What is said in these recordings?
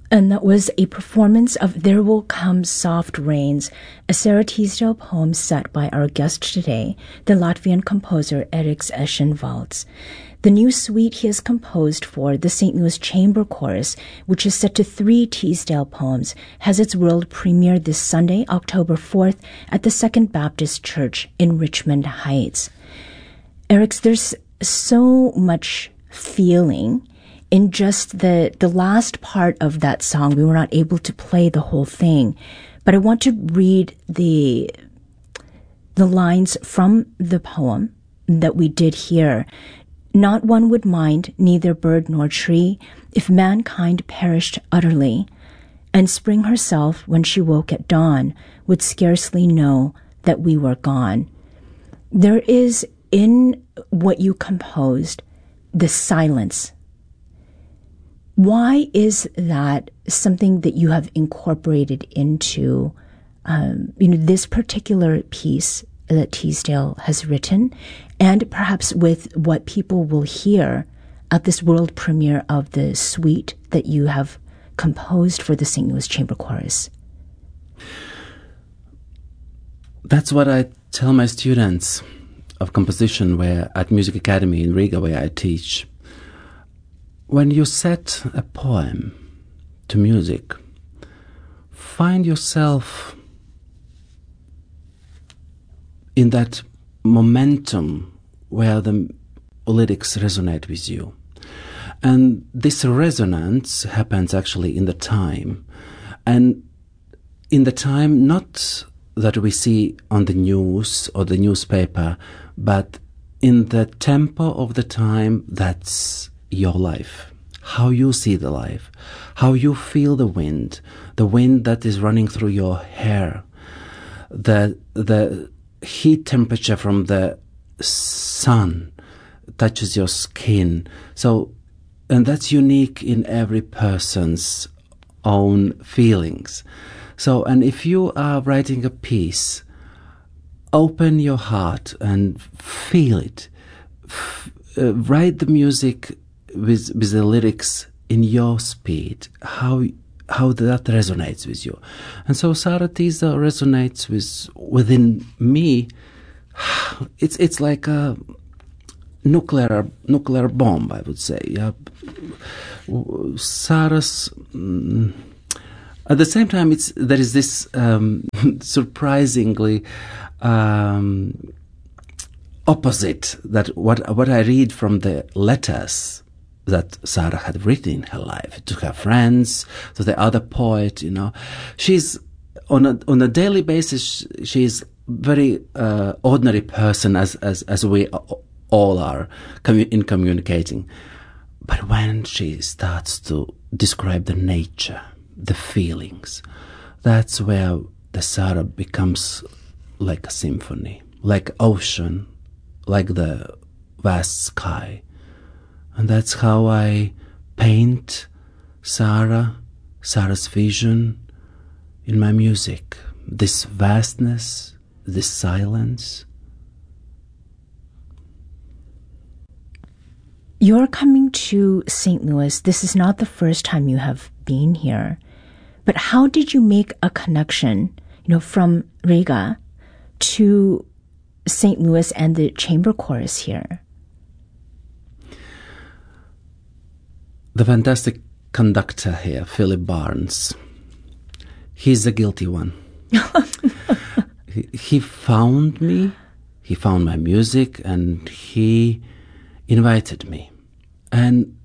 And that was a performance of There Will Come Soft Rains, a Sarah Teasdale poem set by our guest today, the Latvian composer Eriks Eschenvalds. The new suite he has composed for the St. Louis Chamber Chorus, which is set to 3 Teasdale poems, has its world premiere this Sunday, October 4th, at the Second Baptist Church in Richmond Heights. Eriks, there's so much feeling in just the last part of that song. We were not able to play the whole thing, but I want to read the lines from the poem that we did hear. Not one would mind, neither bird nor tree, if mankind perished utterly, and spring herself, when she woke at dawn, would scarcely know that we were gone. There is in what you composed the silence. Why is that something that you have incorporated into, this particular piece that Teasdale has written, and perhaps with what people will hear at this world premiere of the suite that you have composed for the St. Louis Chamber Chorus? That's what I tell my students of composition at Music Academy in Riga, where I teach. When you set a poem to music, find yourself in that momentum where the lyrics resonate with you. And this resonance happens actually in the time. And in the time not that we see on the news or the newspaper, but in the tempo of the time that's your life, how you see the life, how you feel the wind that is running through your hair, the heat temperature from the sun touches your skin. So, and that's unique in every person's own feelings. So, and if you are writing a piece, open your heart and feel it. Write the music with the lyrics in your speed, how that resonates with you. And so Sarah Teasdale resonates within me. It's like a nuclear bomb, I would say. Yeah. Sarah's at the same time, there is this surprisingly opposite, that what I read from the letters that Sarah had written in her life to her friends, to the other poet, she's on a daily basis. She's very ordinary person as we all are in communicating. But when she starts to describe the nature, the feelings, that's where the Sarah becomes like a symphony, like ocean, like the vast sky. And that's how I paint Sarah's vision in my music. This vastness, this silence. You're coming to St. Louis. This is not the first time you have been here. But how did you make a connection, from Riga to St. Louis and the chamber chorus here? The fantastic conductor here, Philip Barnes, he's the guilty one. He found me, he found my music, and he invited me. And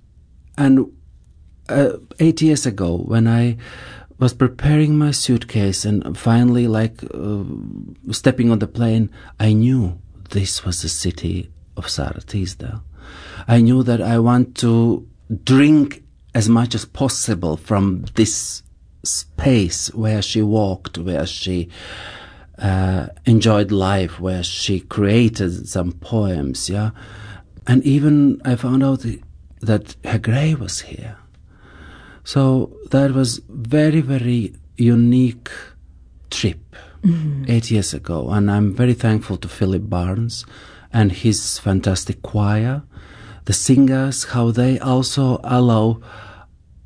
8 years ago, when I was preparing my suitcase and finally stepping on the plane, I knew this was the city of Sarah Teasdale. I knew that I want to drink as much as possible from this space where she walked, where she enjoyed life, where she created some poems, yeah. And even I found out that her grave was here. So that was very, very unique trip 8 years ago. And I'm very thankful to Philip Barnes and his fantastic choir, the singers, how they also allow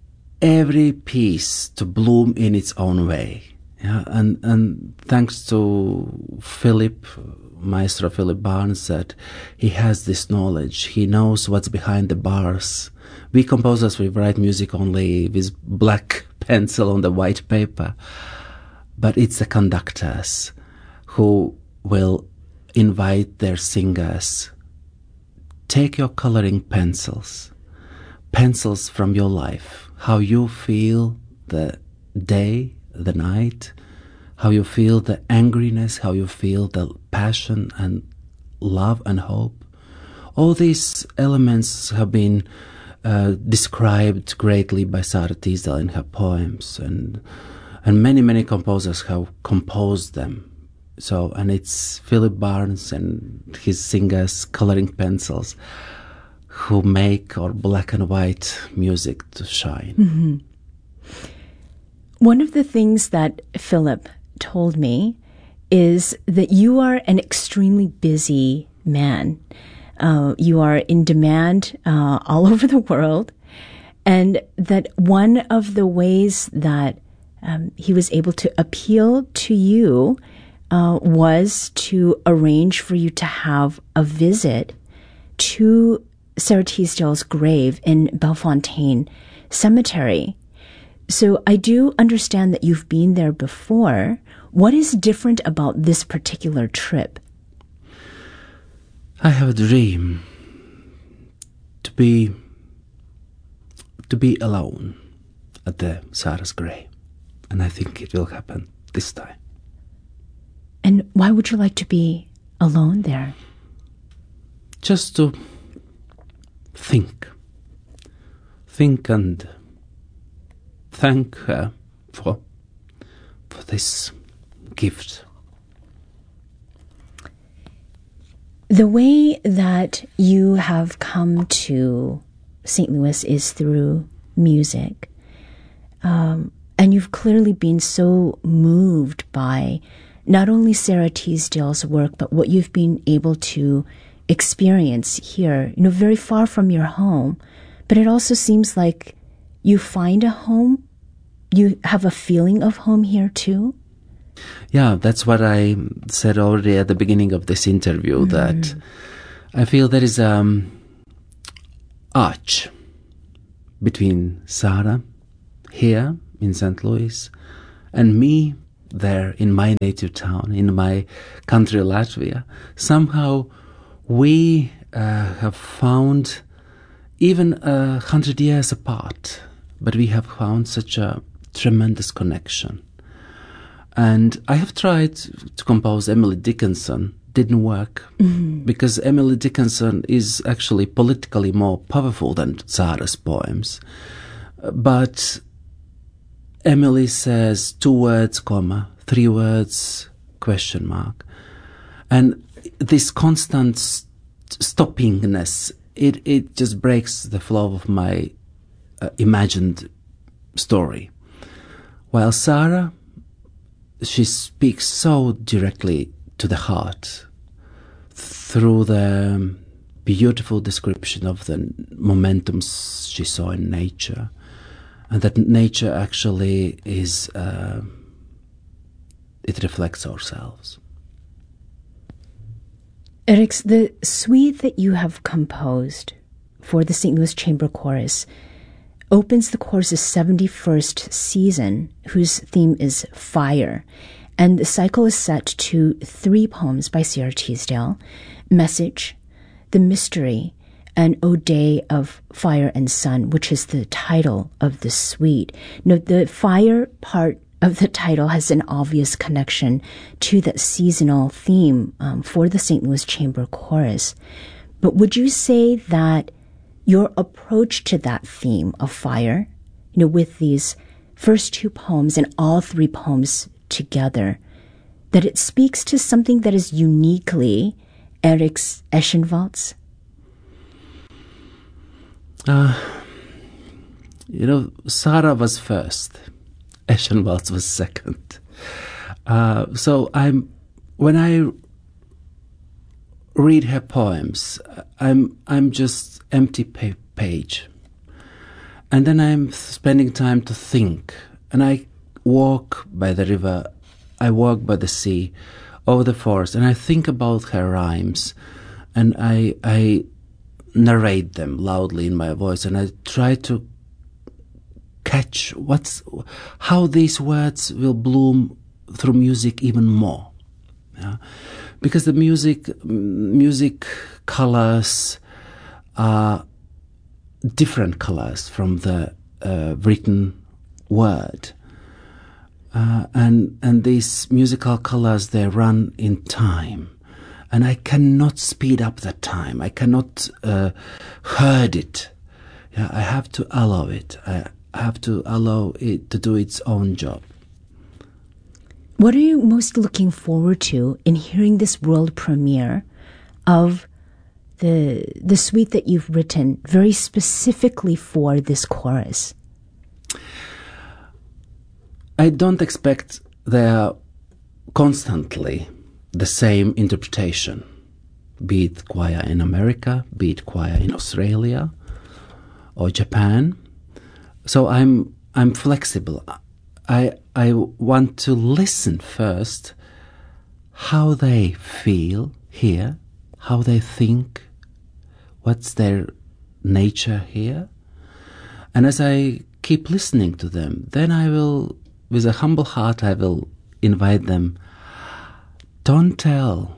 every piece to bloom in its own way. Yeah, and thanks to Maestro Philip Barnes, that he has this knowledge. He knows what's behind the bars. We composers, we write music only with black pencil on the white paper. But it's the conductors who will invite their singers. Take your coloring pencils from your life, how you feel the day, the night, how you feel the angriness, how you feel the passion and love and hope. All these elements have been described greatly by Sara Teasdale in her poems, and many composers have composed them. So, and it's Philip Barnes and his singers' coloring pencils who make our black and white music to shine. Mm-hmm. One of the things that Philip told me is that you are an extremely busy man. You are in demand all over the world, and that one of the ways that he was able to appeal to you was to arrange for you to have a visit to Sara Teasdale's grave in Bellefontaine Cemetery. So I do understand that you've been there before. What is different about this particular trip? I have a dream to be alone at the Sara's grave, and I think it will happen this time. And why would you like to be alone there? Just to think and thank her for this gift. The way that you have come to St. Louis is through music. And you've clearly been so moved by not only Sara Teasdale's work, but what you've been able to experience here, very far from your home. But it also seems like you find a home. You have a feeling of home here too. Yeah, that's what I said already at the beginning of this interview, that I feel there is arch between Sara here in St. Louis and me there in my native town, in my country Latvia. Somehow we have found, even 100 years apart, but we have found such a tremendous connection. And I have tried to compose Emily Dickinson, didn't work, because Emily Dickinson is actually politically more powerful than Sara's poems. But Emily says 2 words, comma, 3 words, question mark. And this constant stoppingness, it just breaks the flow of my imagined story. While Sara, she speaks so directly to the heart through the beautiful description of the momentums she saw in nature, and that nature actually is, it reflects ourselves. Eriks, the suite that you have composed for the St. Louis Chamber Chorus opens the chorus's 71st season, whose theme is fire. And the cycle is set to 3 poems by Sara Teasdale: Message, The Mystery, and O Day of Fire and Sun, which is the title of the suite. Note, the fire part of the title has an obvious connection to that seasonal theme for the St. Louis Chamber Chorus. But would you say that your approach to that theme of fire, with these first 2 poems and all 3 poems together, that it speaks to something that is uniquely Eriks Eschenwalds? Sara was first, Eschenwalds was second. So when I read her poems, I'm just empty page, And then I'm spending time to think. And I walk by the river, I walk by the sea, over the forest, and I think about her rhymes. And I narrate them loudly in my voice, and I try to catch how these words will bloom through music even more. Yeah? Because the music colors are different colors from the written word. And these musical colors, they run in time. And I cannot speed up that time. I cannot herd it. Yeah, I have to allow it. I have to allow it to do its own job. What are you most looking forward to in hearing this world premiere of the suite that you've written very specifically for this chorus? I don't expect there constantly the same interpretation, be it choir in America, be it choir in Australia or Japan. So I'm flexible. I want to listen first how they feel here, how they think, what's their nature here. And as I keep listening to them, then I will, with a humble heart, I will invite them, don't tell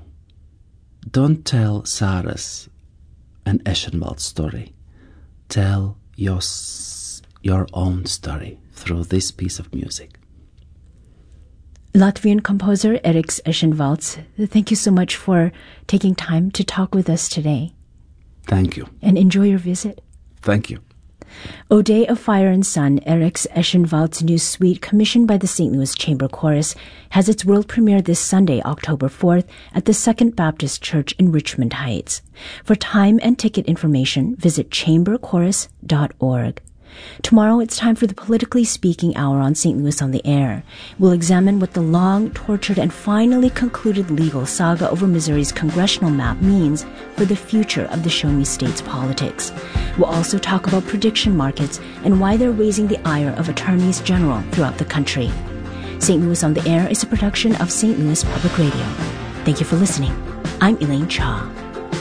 Sarah's and Eschenwald's story. Tell your own story through this piece of music. Latvian composer Eriks Eschenvalds, thank you so much for taking time to talk with us today. Thank you. And enjoy your visit. Thank you. O Day of Fire and Sun, Eriks Eschenwald's new suite, commissioned by the St. Louis Chamber Chorus, has its world premiere this Sunday, October 4th, at the Second Baptist Church in Richmond Heights. For time and ticket information, visit chamberchorus.org. Tomorrow it's time for the Politically Speaking Hour on St. Louis on the Air. We'll examine what the long, tortured, and finally concluded legal saga over Missouri's congressional map means for the future of the Show Me State's politics. We'll also talk about prediction markets and why they're raising the ire of attorneys general throughout the country. St. Louis on the Air is a production of St. Louis Public Radio. Thank you for listening. I'm Elaine Cha.